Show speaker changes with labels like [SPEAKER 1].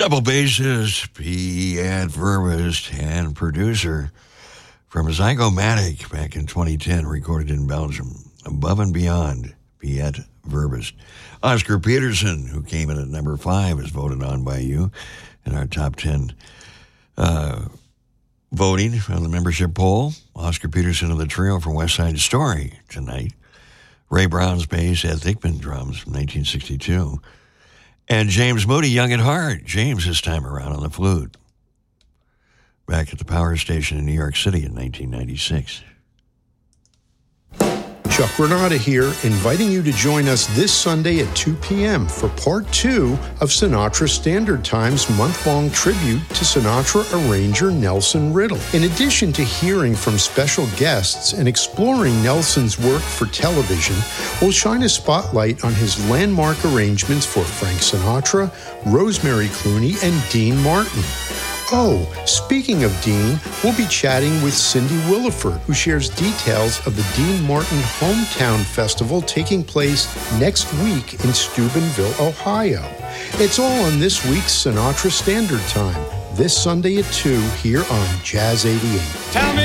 [SPEAKER 1] Double bassist, Piet Verhulst, and producer from Zygomatic back in 2010, recorded in Belgium. Above and Beyond, Piet Verhulst. Oscar Peterson, who came in at number 5, is voted on by you in our top 10 voting on the membership poll. Oscar Peterson of the trio from West Side Story tonight. Ray Brown's bass, Ed Thickman drums from 1962. And James Moody, Young at Heart. James this time around on the flute. Back at the Power Station in New York City in 1996.
[SPEAKER 2] Chuck Granata here, inviting you to join us this Sunday at 2 p.m. for Part 2 of Sinatra Standard Time's month-long tribute to Sinatra arranger Nelson Riddle. In addition to hearing from special guests and exploring Nelson's work for television, we'll shine a spotlight on his landmark arrangements for Frank Sinatra, Rosemary Clooney, and Dean Martin. Oh, speaking of Dean, we'll be chatting with Cindy Williford, who shares details of the Dean Martin Hometown Festival taking place next week in Steubenville, Ohio. It's all on this week's Sinatra Standard Time, this Sunday at 2 here on Jazz 88.
[SPEAKER 3] Tell me